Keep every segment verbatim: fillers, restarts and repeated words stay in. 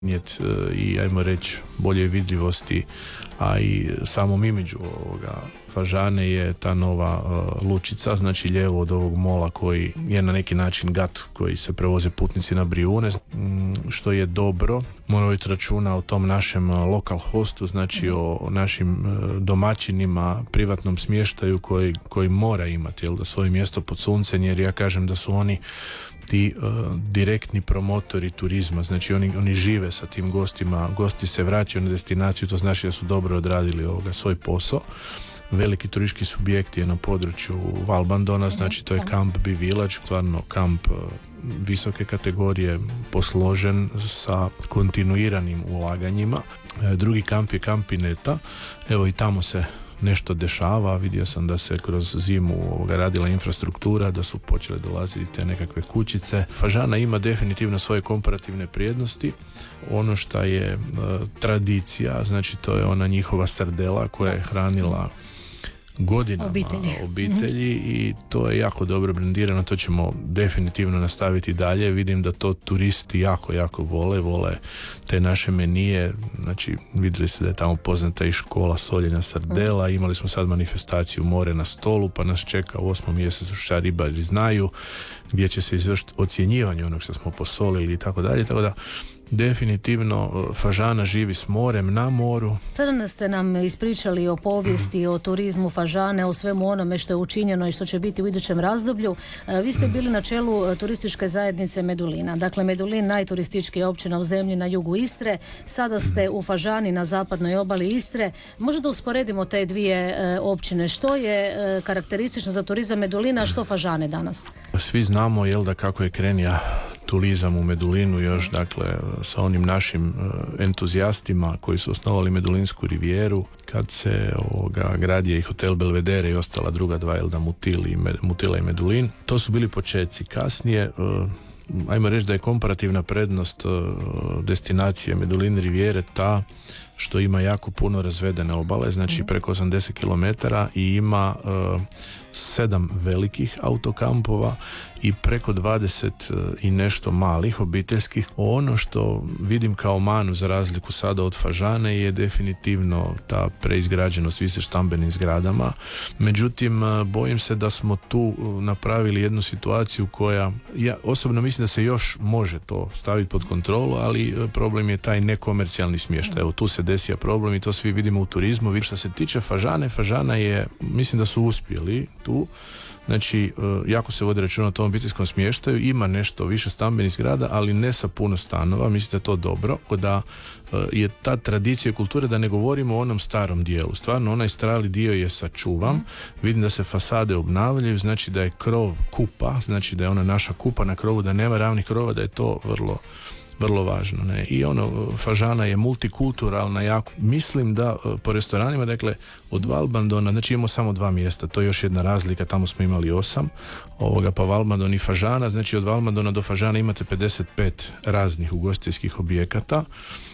i ajmo reći bolje vidljivosti, a i samom imidžu ovoga Fažane je ta nova uh, lučica, znači lijevo od ovog mola koji je na neki način gat koji se prevoze putnici na Brijune, mm, što je dobro. Moramo vidjeti računa o tom našem uh, lokal hostu, znači mm. o našim uh, domaćinima, privatnom smještaju koji, koji mora imati, jel, da svoje mjesto pod suncem, jer ja kažem da su oni ti uh, direktni promotori turizma, znači oni, oni žive sa tim gostima, gosti se vraćaju na destinaciju, to znači da su dobro odradili ovoga svoj posao. Veliki turistički subjekt je na području Valbandona, znači to je Camp Bee Village, stvarno kamp uh, visoke kategorije, posložen sa kontinuiranim ulaganjima. E, drugi kamp je Kamp Pineta, evo i tamo se nešto dešava, vidio sam da se kroz zimu ovoga radila infrastruktura, da su počele dolaziti te nekakve kućice. Fažana ima definitivno svoje komparativne prijednosti. Ono što je uh, tradicija, znači to je ona njihova srdela koja je hranila godinama obitelji, obitelji mm-hmm. i to je jako dobro brendirano, to ćemo definitivno nastaviti dalje. Vidim da to turisti jako, jako vole, vole te naše menije, znači vidjeli ste da je tamo poznata i škola soljenja sardela, mm-hmm. imali smo sad manifestaciju More na stolu, pa nas čeka u osmom mjesecu šta ribari znaju, gdje će se izvršiti ocjenjivanje onog što smo posolili i tako dalje, tako da definitivno Fažana živi s morem, na moru. Sada ste nam ispričali o povijesti, o turizmu Fažane, o svemu onome što je učinjeno i što će biti u idućem razdoblju. Vi ste bili na čelu turističke zajednice Medulina. Dakle, Medulin najturističkija općina u zemlji na jugu Istre. Sada ste u Fažani na zapadnoj obali Istre. Možda usporedimo te dvije općine. Što je karakteristično za turizam Medulina, a što Fažane danas? Svi znamo, jel, da kako je krenija turizam u Medulinu još, dakle, sa onim našim entuzijastima koji su osnovali Medulinsku rivijeru, kad se ovoga, gradio i hotel Belvedere i ostala druga dva, jel da, Mutili, Mutila i Medulin. To su bili početci. Kasnije, ajmo reći da je komparativna prednost destinacije Medulin rivijere ta što ima jako puno razvedene obale, znači preko osamdeset kilometara i ima uh, sedam velikih autokampova i preko dvadeset uh, i nešto malih obiteljskih. Ono što vidim kao manu za razliku sada od Fažane je definitivno ta preizgrađenost više stambenim zgradama. Međutim, uh, bojim se da smo tu uh, napravili jednu situaciju koja, ja osobno mislim da se još može to staviti pod kontrolu, ali uh, problem je taj nekomercijalni smještaj. Evo tu se desija problem i to svi vidimo u turizmu. Što se tiče Fažane, Fažana je, mislim da su uspjeli tu, znači jako se vodi računa o tom obiteljskom smještaju, ima nešto više stambenih zgrada, ali ne sa puno stanova, mislim da je to dobro, da je ta tradicija kulture, da ne govorimo o onom starom dijelu, stvarno onaj stari dio je sačuvan, mm. vidim da se fasade obnavljaju, znači da je krov kupa, znači da je ona naša kupa na krovu, da nema ravnih krova, da je to vrlo vrlo važno, ne? I ono, Fažana je multikulturalna jako. Mislim da po restoranima, dakle, od Valbandona, znači imamo samo dva mjesta, to je još jedna razlika, tamo smo imali osam, ovoga pa Valbandon i Fažana, znači od Valbandona do Fažana imate pedeset pet raznih ugostiteljskih objekata.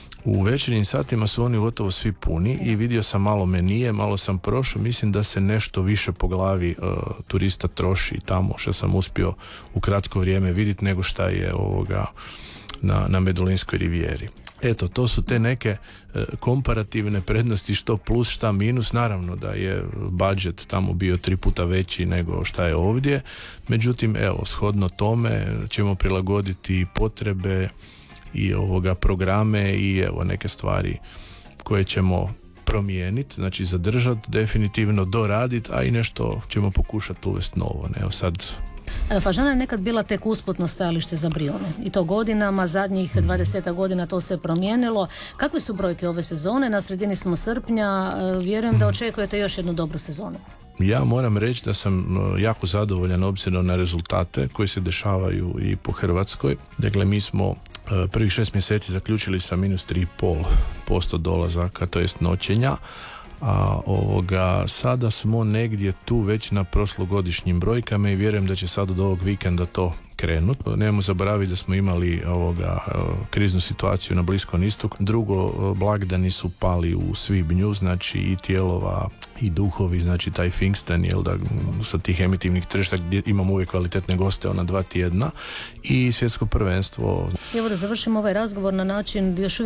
U večernjim satima su oni gotovo svi puni i vidio sam malo menije, malo sam prošao, mislim da se nešto više po glavi uh, turista troši tamo, što sam uspio u kratko vrijeme vidjeti nego šta je ovoga na, na Medulinskoj rivijeri. Eto, to su te neke e, komparativne prednosti, što plus, šta minus. Naravno da je budžet tamo bio tri puta veći nego šta je ovdje. Međutim, evo, shodno tome ćemo prilagoditi potrebe i ovoga programe i evo neke stvari koje ćemo promijeniti, znači zadržati, definitivno doraditi, a i nešto ćemo pokušati uvesti novo. Ne? Evo sad Fažana je nekad bila tek usputno stajalište za Brijune i to godinama, zadnjih dvadeset godina to se promijenilo. Kakve su brojke ove sezone? Na sredini smo srpnja, vjerujem da očekujete još jednu dobru sezonu. Ja moram reći da sam jako zadovoljan obzirom na rezultate koji se dešavaju i po Hrvatskoj. Dakle, mi smo prvih šest mjeseci zaključili sa minus tri zarez pet posto dolazaka, to jest noćenja, a ovoga, sada smo negdje tu već na prošlogodišnjim brojkama i vjerujem da će sad od ovog vikenda to krenut. Nemojmo zaboraviti da smo imali ovoga, kriznu situaciju na Bliskom istoku. Drugo, blagdani su pali u svibnju, znači i Tijelova i duhovi, znači taj Pfingsten, jel da, sa tih emitivnih tržišta gdje imamo uvijek kvalitetne goste ona dva tjedna i svjetsko prvenstvo. Evo da završimo ovaj razgovor na način još